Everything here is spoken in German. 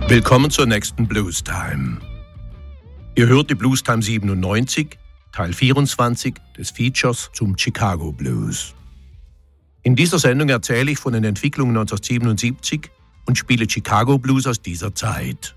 Willkommen zur nächsten Blues Time. Ihr hört die Blues Time 97, Teil 24 des Features zum Chicago Blues. In dieser Sendung erzähle ich von den Entwicklungen 1977 und spiele Chicago Blues aus dieser Zeit.